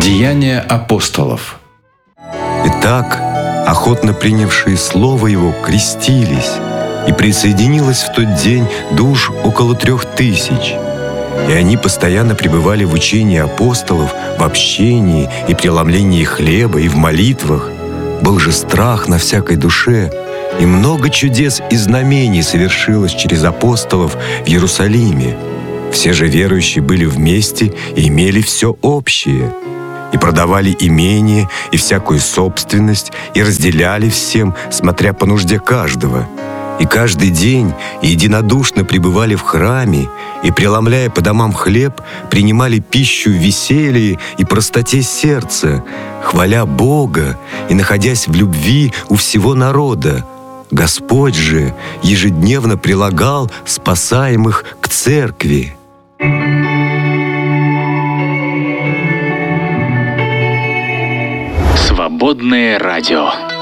Деяния апостолов. Итак, охотно принявшие слово Его крестились, и присоединилось в тот день душ около 3000. И они постоянно пребывали в учении апостолов, в общении и преломлении хлеба, и в молитвах. Был же страх на всякой душе, и много чудес и знамений совершилось через апостолов в Иерусалиме. Все же верующие были вместе и имели все общее, и продавали имение и всякую собственность, и разделяли всем, смотря по нужде каждого. И каждый день единодушно пребывали в храме, и, преломляя по домам хлеб, принимали пищу в веселье и простоте сердца, хваля Бога и находясь в любви у всего народа. Господь же ежедневно прилагал спасаемых к церкви. Свободное радио.